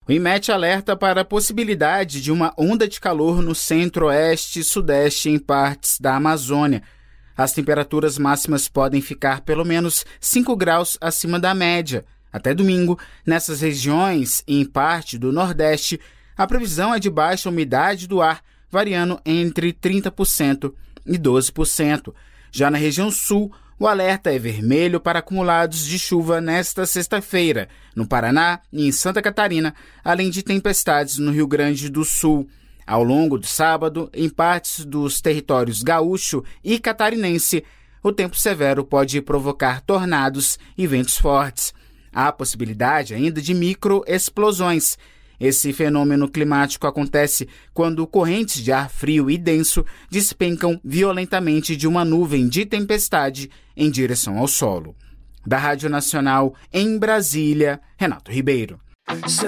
O INMET alerta para a possibilidade de uma onda de calor no centro-oeste e sudeste em partes da Amazônia. As temperaturas máximas podem ficar pelo menos 5 graus acima da média. Até domingo, nessas regiões e em parte do Nordeste, a previsão é de baixa umidade do ar, variando entre 30% e 12%. Já na região sul, o alerta é vermelho para acumulados de chuva nesta sexta-feira, no Paraná e em Santa Catarina, além de tempestades no Rio Grande do Sul. Ao longo do sábado, em partes dos territórios gaúcho e catarinense, o tempo severo pode provocar tornados e ventos fortes. Há possibilidade ainda de microexplosões. Esse fenômeno climático acontece quando correntes de ar frio e denso despencam violentamente de uma nuvem de tempestade em direção ao solo. Da Rádio Nacional, em Brasília, Renato Ribeiro.